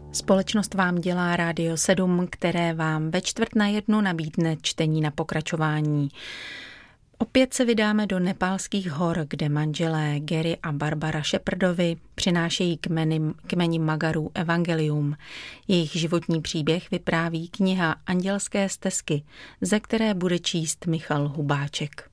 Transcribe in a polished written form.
Společnost vám dělá Rádio 7, které vám ve 12:45 nabídne čtení na pokračování. Opět se vydáme do nepálských hor, kde manželé Gary a Barbara Shepherdovi přinášejí kmeni Magarů evangelium. Jejich životní příběh vypráví kniha Andělské stezky, ze které bude číst Michal Hubáček.